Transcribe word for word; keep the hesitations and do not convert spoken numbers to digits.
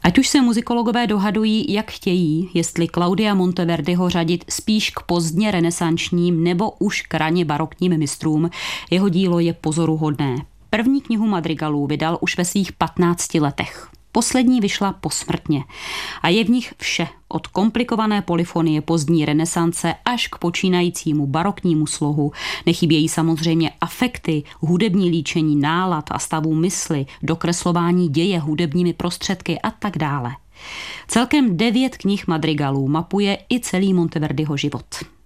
Ať už se muzikologové dohadují, jak chtějí, jestli Claudia Monteverdiho řadit spíš k pozdně renesančním nebo už k raně barokním mistrům, jeho dílo je pozoruhodné. První knihu madrigalů vydal už ve svých patnácti letech. Poslední vyšla posmrtně a je v nich vše, od komplikované polyfonie pozdní renesance až k počínajícímu baroknímu slohu. Nechybějí samozřejmě afekty, hudební líčení nálad a stavů mysli, dokreslování děje hudebními prostředky a tak dále. Celkem devět knih madrigalů mapuje i celý Monteverdiho život.